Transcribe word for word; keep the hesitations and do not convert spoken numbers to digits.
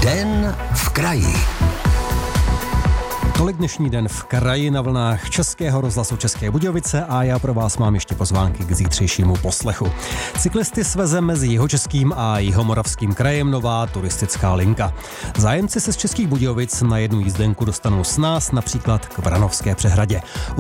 Den v kraji. Tolik dnešní Den v kraji na vlnách Českého rozhlasu České Budějovice a já pro vás mám ještě pozvánky k zítřejšímu poslechu. Cyklisty sveze mezi Jihočeským a Jihomoravským krajem nová turistická linka. Zájemci se z Českých Budějovic na jednu jízdenku dostanou s nás například k Vranovské přehradě.